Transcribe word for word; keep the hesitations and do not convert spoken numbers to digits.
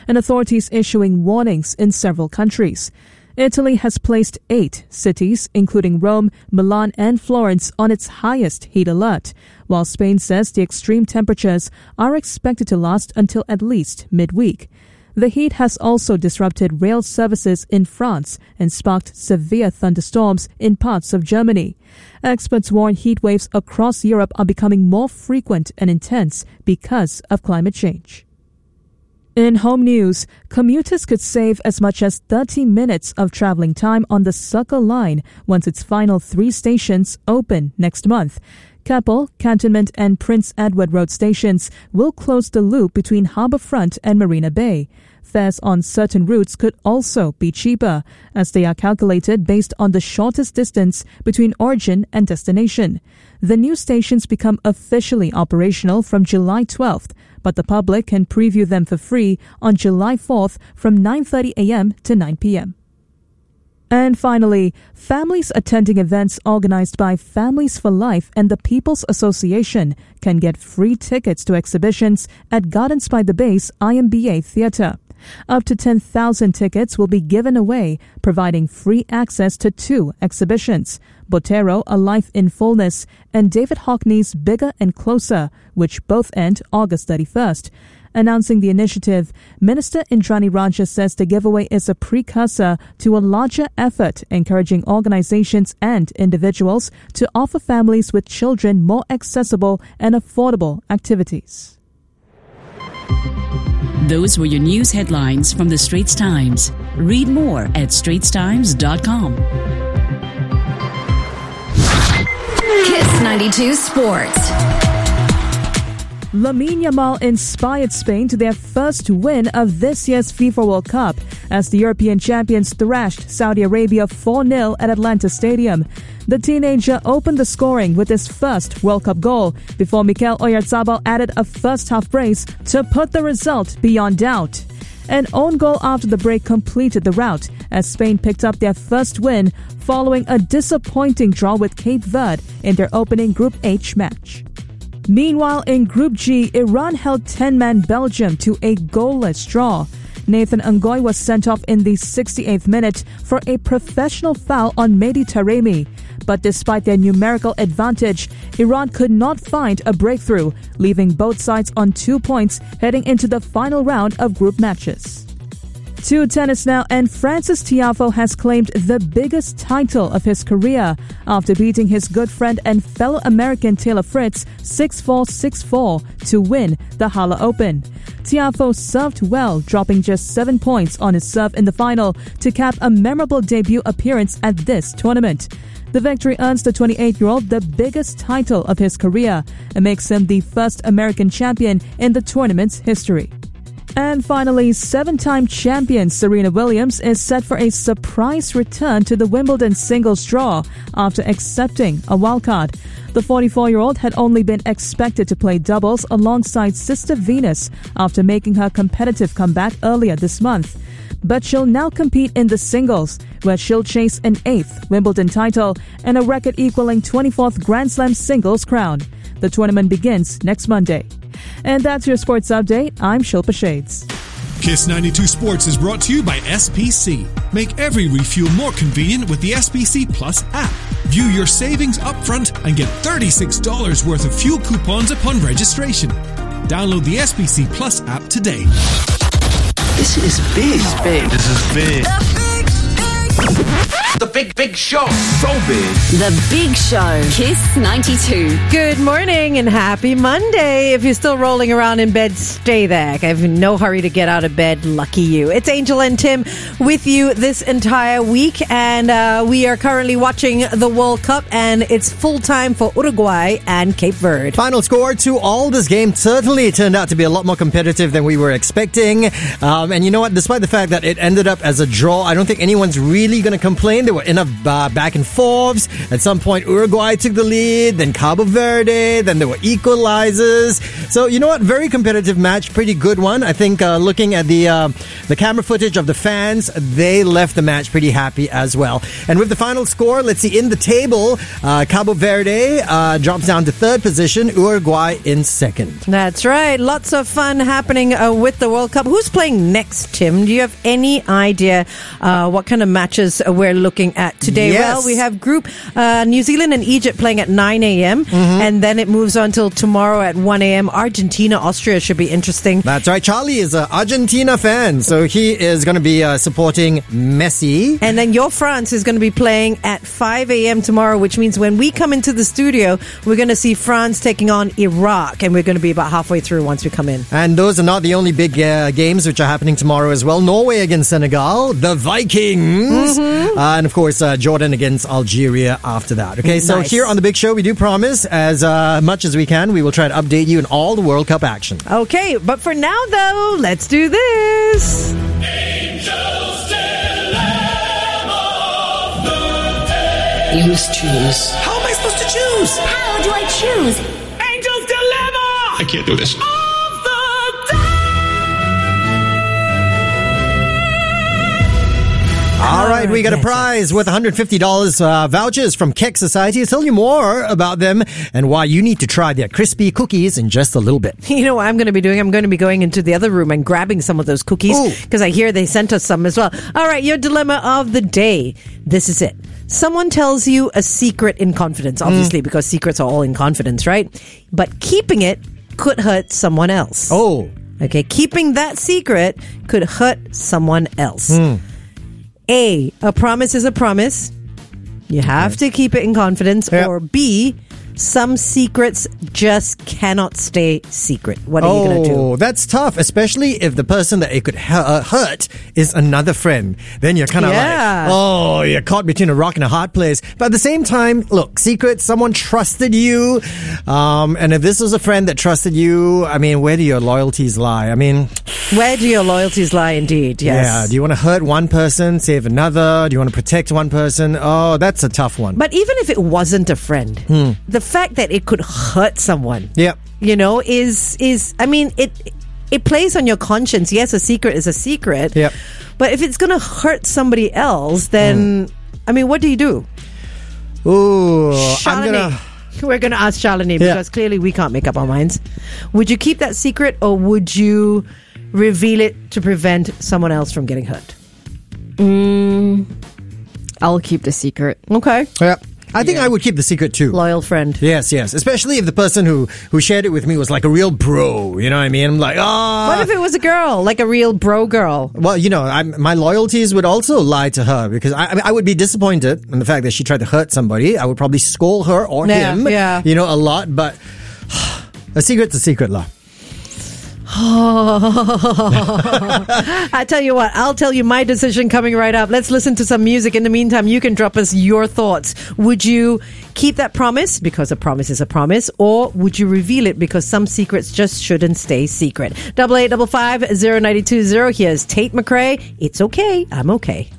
and authorities issuing warnings in several countries. Italy has placed eight cities, including Rome, Milan, and Florence, on its highest heat alert, while Spain says the extreme temperatures are expected to last until at least midweek. The heat has also disrupted rail services in France and sparked severe thunderstorms in parts of Germany. Experts warn heat waves across Europe are becoming more frequent and intense because of climate change. In home news, commuters could save as much as thirty minutes of traveling time on the Circle Line once its final three stations open next month. Keppel, Cantonment and Prince Edward Road stations will close the loop between Harbourfront and Marina Bay. Fares on certain routes could also be cheaper, as they are calculated based on the shortest distance between origin and destination. The new stations become officially operational from July twelfth, but the public can preview them for free on July fourth from nine thirty a.m. to nine p.m. And finally, families attending events organized by Families for Life and the People's Association can get free tickets to exhibitions at Gardens by the Bay's I M B A Theatre. Up to ten thousand tickets will be given away, providing free access to two exhibitions, Botero, A Life in Fullness, and David Hockney's Bigger and Closer, which both end August thirty-first. Announcing the initiative, Minister Indrani Rajah says the giveaway is a precursor to a larger effort encouraging organizations and individuals to offer families with children more accessible and affordable activities. Those were your news headlines from the Straits Times. Read more at straits times dot com. Kiss ninety-two Sports. Lamine Yamal inspired Spain to their first win of this year's FIFA World Cup as the European champions thrashed Saudi Arabia four nil at Atlanta Stadium. The teenager opened the scoring with his first World Cup goal before Mikel Oyarzabal added a first-half brace to put the result beyond doubt. An own goal after the break completed the rout as Spain picked up their first win following a disappointing draw with Cape Verde in their opening Group H match. Meanwhile, in Group G, Iran held ten-man Belgium to a goalless draw. Nathan Ngoy was sent off in the sixty-eighth minute for a professional foul on Mehdi Taremi. But despite their numerical advantage, Iran could not find a breakthrough, leaving both sides on two points heading into the final round of group matches. To tennis now, and Frances Tiafoe has claimed the biggest title of his career after beating his good friend and fellow American Taylor Fritz six four, six four to win the Halle Open. Tiafoe served well, dropping just seven points on his serve in the final to cap a memorable debut appearance at this tournament. The victory earns the twenty-eight-year-old the biggest title of his career and makes him the first American champion in the tournament's history. And finally, seven-time champion Serena Williams is set for a surprise return to the Wimbledon singles draw after accepting a wildcard. The forty-four-year-old had only been expected to play doubles alongside sister Venus after making her competitive comeback earlier this month. But she'll now compete in the singles, where she'll chase an eighth Wimbledon title and a record-equaling twenty-fourth Grand Slam singles crown. The tournament begins next Monday. And that's your sports update. I'm Shilpa Shades. Kiss ninety-two Sports is brought to you by S P C. Make every refuel more convenient with the S P C Plus app. View your savings upfront and get thirty-six dollars worth of fuel coupons upon registration. Download the S P C Plus app today. This is big. This is big. This is big. The big, big show. So big. The Big Show. Kiss ninety-two. Good morning and happy Monday. If you're still rolling around in bed, stay there. I have no hurry to get out of bed. Lucky you. It's Angel and Tim with you this entire week. And uh, we are currently watching the World Cup. And it's full time for Uruguay and Cape Verde. Final score to all this game. Certainly it turned out to be a lot more competitive than we were expecting. Um, and you know what? Despite the fact that it ended up as a draw, I don't think anyone's really going to complain Spain. There were enough uh, back and forths. At some point, Uruguay took the lead, then Cabo Verde, then there were equalizers. So, you know what? Very competitive match. Pretty good one. I think uh, looking at the uh, the camera footage of the fans, they left the match pretty happy as well. And with the final score, let's see, in the table, uh, Cabo Verde uh, drops down to third position, Uruguay in second. That's right. Lots of fun happening uh, with the World Cup. Who's playing next, Tim? Do you have any idea uh, what kind of matches we're looking at today? Yes. Well, we have Group uh, New Zealand and Egypt playing at nine a.m. Mm-hmm. and then it moves on till tomorrow at one a.m. Argentina, Austria should be interesting. That's right. Charlie is an Argentina fan, so he is going to be uh, supporting Messi. And then your France is going to be playing at five a.m. tomorrow, which means when we come into the studio, we're going to see France taking on Iraq, and we're going to be about halfway through once we come in. And those are not the only big uh, games which are happening tomorrow as well. Norway against Senegal, the Vikings, mm-hmm. uh, and of course uh, Jordan against Algeria after that. Okay, so nice. Here on The Big Show, we do promise, as uh, much as we can, we will try to update you on all the World Cup action. Okay, but for now though, let's do this. Angel's Dilemma of the Day. You must choose. How am I supposed to choose? How do I choose? Angel's Dilemma! I can't do this. Of the All right, we got a prize worth one hundred fifty dollars uh, vouchers from Keck Society. I'll tell you more about them and why you need to try their crispy cookies in just a little bit. You know what I'm going to be doing? I'm going to be going into the other room and grabbing some of those cookies because I hear they sent us some as well. All right, your dilemma of the day. This is it. Someone tells you a secret in confidence, obviously, mm. because secrets are all in confidence, right? But keeping it could hurt someone else. Oh. Okay, keeping that secret could hurt someone else. Mm. A, a promise is a promise. You have to keep it in confidence. Yep. Or B, some secrets just cannot stay secret. What are oh, you going to do? Oh, that's tough, especially if the person that it could hu- uh, hurt is another friend. Then you're kind of Yeah. like, oh, you're caught between a rock and a hard place. But at the same time, look, secrets, someone trusted you. Um, and if this was a friend that trusted you, I mean, where do your loyalties lie? I mean... Where do your loyalties lie indeed? Yes. Yeah. Do you want to hurt one person, save another? Do you want to protect one person? Oh, that's a tough one. But even if it wasn't a friend, Hmm. the fact that it could hurt someone, Yep. you know, is, is I mean, it it plays on your conscience. Yes, a secret is a secret. Yep. But if it's going to hurt somebody else, then, I mean, what do you do? Ooh, I'm Shalini. gonna... We're going to ask Shalini Yeah. because clearly we can't make up our minds. Would you keep that secret or would you reveal it to prevent someone else from getting hurt? Mm, I'll keep the secret. Okay. Yeah. I think I would keep the secret too. Loyal friend. Yes, yes. Especially if the person who, who shared it with me was like a real bro. You know what I mean? I'm like, ah. What if it was a girl, like a real bro girl? Well, you know, I'm, my loyalties would also lie to her because I, I, mean, I would be disappointed in the fact that she tried to hurt somebody. I would probably scold her or Yeah, him, yeah. you know, a lot. But a secret's a secret, lah. I tell you what, I'll tell you my decision coming right up. Let's listen to some music. In the meantime, you can drop us your thoughts. Would you keep that promise because a promise is a promise, or would you reveal it because some secrets just shouldn't stay secret? Double eight double five zero ninety two zero. Here's Tate McRae. It's okay. I'm okay.